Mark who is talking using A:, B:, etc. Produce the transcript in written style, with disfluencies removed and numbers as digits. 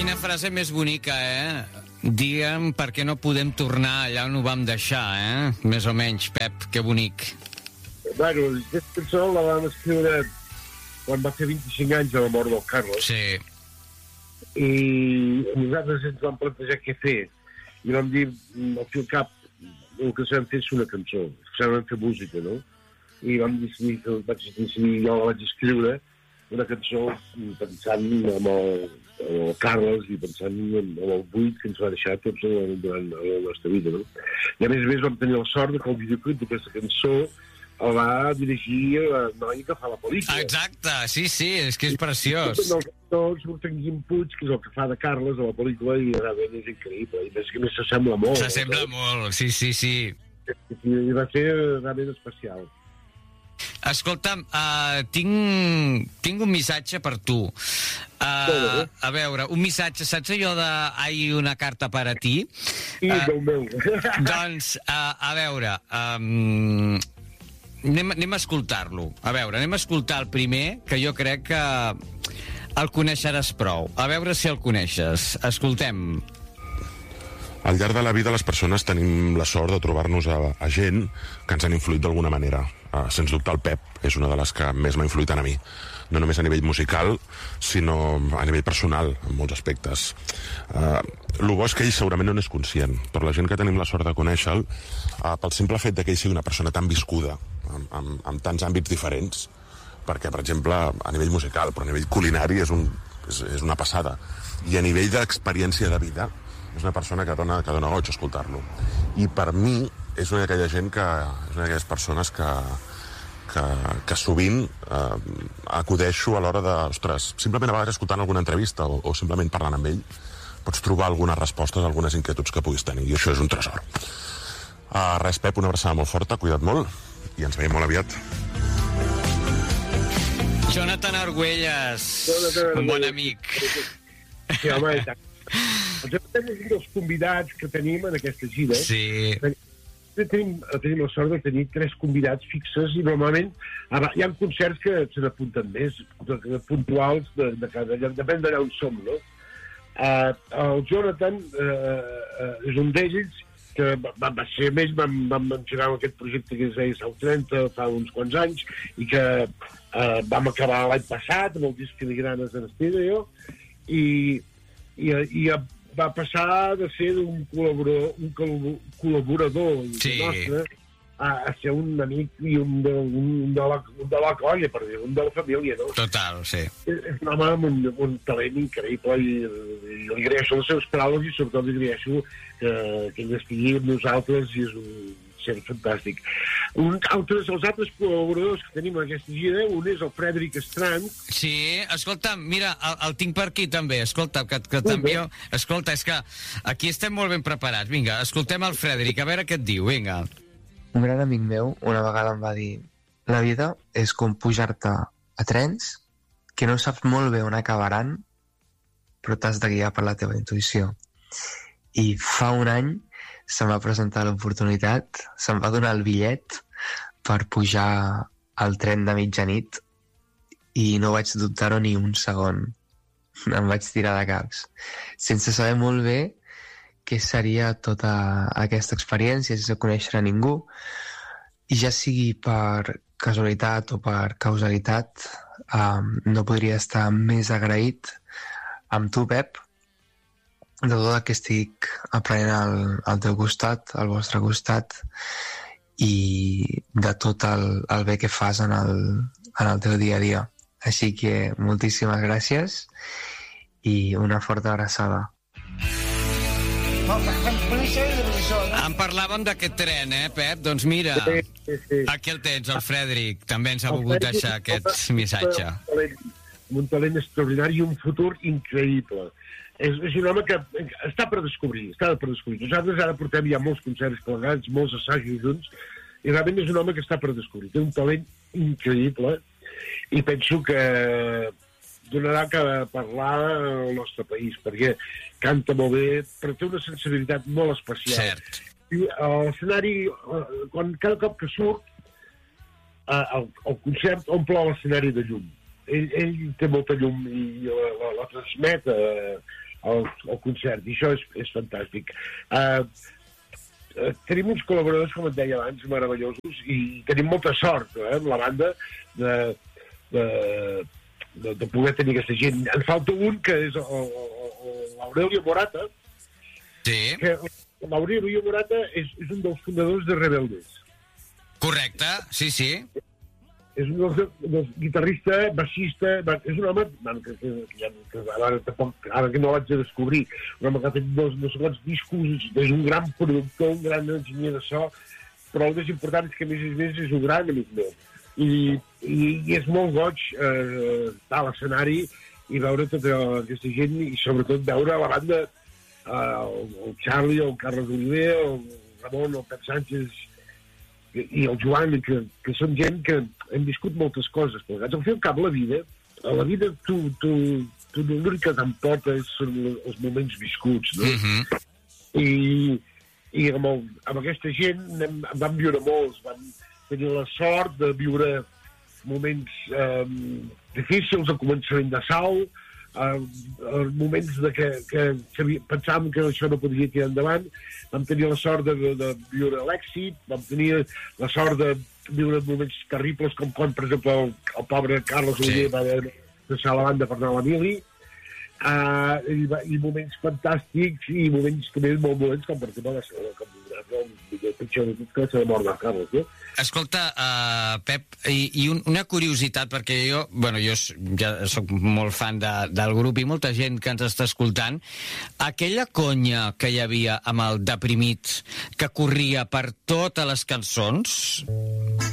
A: Quina frase més bonica, Digue'm per què no podem tornar allà on ho vam deixar, Més o menys, Pep, que bonic.
B: Bueno, aquesta cançó la vam escriure quan va fer 25 anys de la mort del Carlos.
A: Sí.
B: I nosaltres ens vam plantejar què fer. I vam dir, al fi al cap, el que s'ha de fer és una cançó. S'ha de fer música, no? I vam decidir, jo la vaig escriure, una cançó pensant en el Carles i pensant en el buit que ens va deixar tots durant la nostra vida, no? I a més vam tenir la sort que el videoclip d'aquesta cançó el va dirigir la noia que fa la pel·lícula.
A: Exacte, sí, és que és preciós.
B: Tots surt en Guim Puig, que és el que fa de Carles a la pel·lícula, i realment és increïble. I més que més s'assembla molt.
A: S'assembla molt, sí.
B: I va ser realment especial.
A: Escolta'm, tinc un missatge per tu. A veure, un missatge, saps allò de "hay una carta per a ti"?
B: Sí, Déu meu.
A: Doncs, a veure, anem a escoltar-lo. A veure, anem a escoltar el primer, que jo crec que el coneixeràs prou. A veure si el coneixes. Escoltem.
C: Al llarg de la vida les persones tenim la sort de trobar-nos a gent que ens han influït d'alguna manera. Sens dubte el Pep és una de les que més m'ha influït a mi. No només a nivell musical, sinó a nivell personal, en molts aspectes. El bo és que ell segurament no n'és conscient, però la gent que tenim la sort de conèixer-lo, pel simple fet que ell sigui una persona tan viscuda, amb tants àmbits diferents, perquè, per exemple, a nivell musical, però a nivell culinari és una passada. I a nivell d'experiència de vida, és una persona que dona goig escoltar-lo. I per mi és una d'aquella gent és una d'aquelles persones que sovint acudeixo a l'hora de, ostres, simplement a vegades escoltant alguna entrevista o simplement parlant amb ell, pots trobar algunes respostes a algunes inquietuds que puguis tenir, i això és un tresor. Res, Pep, una abraçada molt forta, cuida't molt, i ens veiem molt aviat.
A: Jonathan Argüelles, un bon amic.
B: Sí, home, i tant. El Jonathan és un dels convidats que tenim en aquesta gira.
A: Sí.
B: Tenim la sort de tenir 3 convidats fixes i normalment hi ha concerts que se n'apunten més, puntuals, depèn d'allà on som, no? El Jonathan és un d'ells que va ser més, vam engegar aquest projecte que es deia Sau 30 fa uns quants anys i que vam acabar l'any passat amb el disc Filigranes en Estèreo i va passar de ser un col·laborador nostre a ser un amic i un de la colla, per dir, un de la família, no?
A: Total, sí.
B: És un home amb un talent increïble i li agraeixo les seves paraules i sobretot li agraeixo que ell estigui amb nosaltres i és un ser fantàstic. Els altres col·laboradors que tenim en aquesta gira, un és el Frederic Strand.
A: Sí, escolta, mira, el tinc per aquí també, escolta, que també... Escolta, és que aquí estem molt ben preparats. Vinga, escoltem el Frederic, a veure què et diu, vinga.
D: Un gran amic meu una vegada em va dir: la vida és com pujar-te a trens que no saps molt bé on acabaran, però t'has de guiar per la teva intuïció. I fa un any se'm va presentar l'oportunitat, se'm va donar el bitllet per pujar al tren de mitjanit i no vaig dubtar-ho ni un segon. Em vaig tirar de caps, sense saber molt bé què seria tota aquesta experiència, sense conèixer a ningú, i ja sigui per casualitat o per causalitat, no podria estar més agraït amb tu, Pep, de tot el que estic aprenent al teu costat, al vostre costat, i de tot el bé que fas en el teu dia a dia. Així que moltíssimes gràcies i una forta abraçada.
A: En parlàvem d'aquest tren, Pep? Doncs mira, aquí el tens, el Frederic. També ens ha volgut deixar aquest missatge.
B: Un talent extraordinari i un futur increïble. És un home que està per descobrir. Nosaltres ara portem ja molts concerts plegats, molts assajos junts, i realment és un home que està per descobrir. Té un talent increïble i penso que donarà que parlar al nostre país, perquè canta molt bé, però té una sensibilitat molt especial.
A: Cert.
B: I l'escenari, cada cop que surt, el concert omple l'escenari de llum. Ell té molta llum i la transmet al concert, i això és fantàstic. Tenim uns col·laboradors, com et deia abans, meravellosos, i tenim molta sort amb la banda de poder tenir aquesta gent. En falta un, que és l'Aurelio Morata.
A: Sí.
B: Que l'Aurelio Morata és un dels fundadors de Rebeldes.
A: Correcte, sí.
B: És un dels guitarrista, baixista, és un home que ara que no l'haig de descobrir, un home que ha fet no sé quants discos, és un gran productor, un gran enginyer de so, però el més important és que a més és un gran amic meu. I és molt goig estar a l'escenari i veure tota aquesta gent, i sobretot veure la banda, el Charlie, el Carlos Oliver, el Ramon, el Pep Sánchez i el Joan, que són gent que hem viscut moltes coses plegats. Al fi al cap, la vida tu l'únic que t'emportes són els moments viscuts, no? I amb aquesta gent vam viure molts, vam tenir la sort de viure moments difícils al començament de Salt, moments que pensàvem que això no podria tirar endavant. Vam tenir la sort de viure l'èxit, vam tenir la sort de viure moments terribles, com quan, per exemple, el pobre Carlos Oliver va deixar la banda per anar a la mili, i moments fantàstics, i moments també molt dolents, com per exemple el pitjor de tot, que va ser la mort de Carlos, no?
A: Escolta, Pep, i una curiositat, perquè jo ja soc molt fan del grup i molta gent que ens està escoltant, aquella conya que hi havia amb el Deprimit, que corria per totes les cançons,